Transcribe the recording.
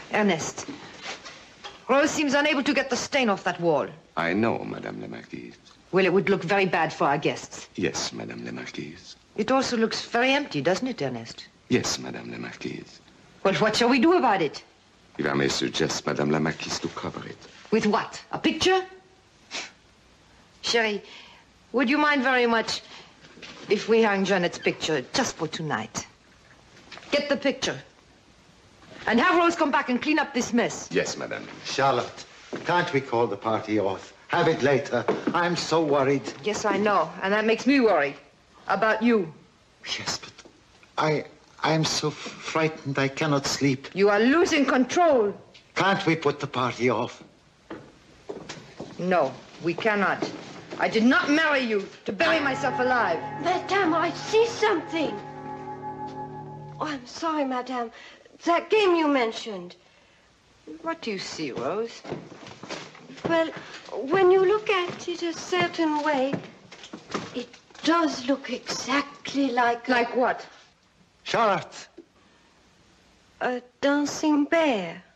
Ernest, Rose seems unable to get the stain off that wall. I know, Madame la Marquise. Well, it would look very bad for our guests. Yes, Madame la Marquise. It also looks very empty, doesn't it, Ernest? Yes, Madame la Marquise. Well, what shall we do about it? If I may suggest, Madame la Marquise, to cover it. With what? A picture? Sherry, would you mind very much if we hung Janet's picture just for tonight? Get the picture. And have Rose come back and clean up this mess. Yes, Madame. Charlotte, can't we call the party off? Have it later. I'm so worried. Yes, I know. And that makes me worried. About you. Yes, but I'm so frightened I cannot sleep. You are losing control. Can't we put the party off? No, we cannot. I did not marry you to bury myself alive. Madame, I see something. Oh, I'm sorry, Madame. That game you mentioned. What do you see, Rose? Well, when you look at it a certain way, it does look exactly like... Like what? Charlotte. A dancing bear.